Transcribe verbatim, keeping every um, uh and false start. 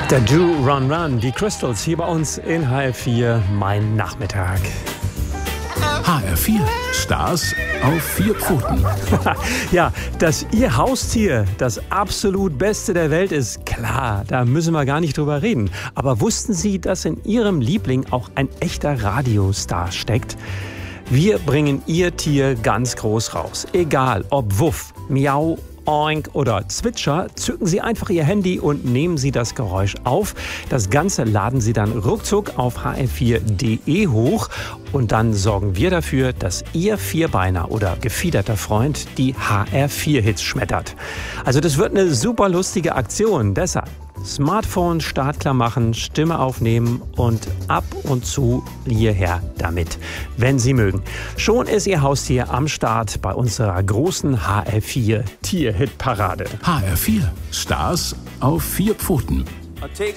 Der Do Run Run, die Crystals hier bei uns in H R vier, mein Nachmittag. H R vier, Stars auf vier Pfoten. Ja, dass Ihr Haustier das absolut Beste der Welt ist, klar, da müssen wir gar nicht drüber reden. Aber wussten Sie, dass in Ihrem Liebling auch ein echter Radiostar steckt? Wir bringen Ihr Tier ganz groß raus. Egal ob Wuff, Miau, Oink oder Zwitscher, zücken Sie einfach Ihr Handy und nehmen Sie das Geräusch auf. Das Ganze laden Sie dann ruckzuck auf h r vier punkt d e hoch und dann sorgen wir dafür, dass Ihr Vierbeiner oder gefiederter Freund die H R vier Hits schmettert. Also das wird eine super lustige Aktion, deshalb Smartphone startklar machen, Stimme aufnehmen und ab und zu hierher damit, wenn Sie mögen. Schon ist Ihr Haustier am Start bei unserer großen H R vier Tierhit-Parade. H R vier, Stars auf vier Pfoten. Take